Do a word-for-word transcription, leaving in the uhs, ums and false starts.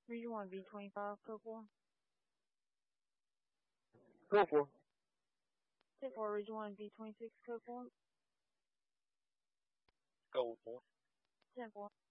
Region one V twenty-five, code four. Code four. ten four, Region one V twenty-six, code four. Code four. ten four.